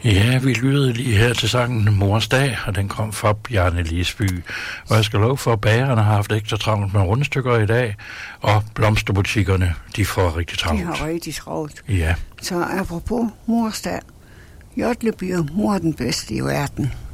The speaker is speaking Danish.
Ja, vi lyttede lige her til sangen Mors Dag, og den kom fra Bjarne Lisby. Og jeg skal love for, at bagerne har haft ekstra travlt med rundstykker i dag, og blomsterbutikkerne, de får rigtig travlt. De har rigtig travlt. Ja. Så apropos Mors Dag, Jodle bliver mor den bedste i verden.